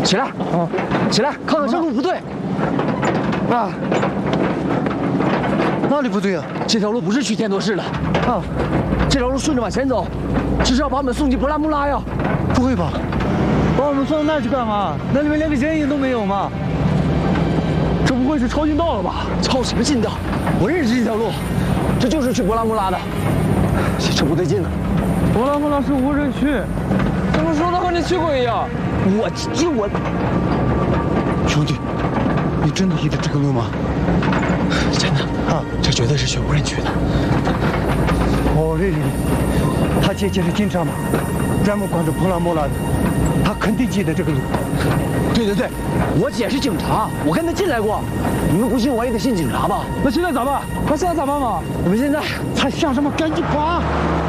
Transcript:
起来，起来，看看这路不对。啊， 哪里不对啊？ 这条路不是去天多市的。啊，这条路顺着往前走，这是要把我们送进博拉木拉呀。 不会吧？把我们送到那儿去干嘛？那里面连个人影都没有吗？ 这不会是抄近道了吧？抄什么近道？我认识这条路，这就是去博拉木拉的。这不对劲呢。 博拉木拉是无人区， 怎么说的和你去过一样？我。 兄弟，你真的记得这个路吗？ 真的啊，这绝对是去无人区的。 哦，对，他姐姐是警察嘛，专门管着博拉木拉的，他肯定记得这个路。 对，我姐是警察，我跟她进来过。你们不信我也得信警察吧？ 那现在咋办？ 那现在咋办嘛？我们现在还想什么？赶紧跑！